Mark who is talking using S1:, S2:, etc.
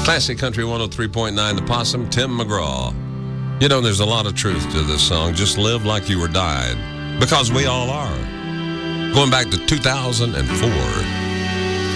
S1: Classic Country 103.9 The Possum, Tim McGraw. You know, there's a lot of truth to this song. Just live like you were dying. Because we all are. Going back to 2004.